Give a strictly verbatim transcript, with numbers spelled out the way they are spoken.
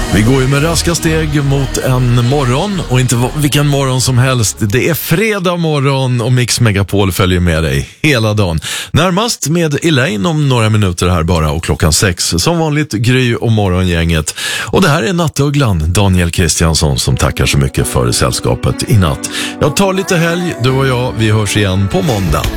Vi går ju med raska steg mot en morgon, och inte vilken morgon som helst. Det är fredag morgon och Mix Megapol följer med dig hela dagen. Närmast med Elaine om några minuter här bara, och klockan sex som vanligt Gry och morgongänget. Och det här är Nattugglan, Daniel Kristiansson, som tackar så mycket för sällskapet i natt. Jag tar lite helg, du och jag, vi hörs igen på måndag.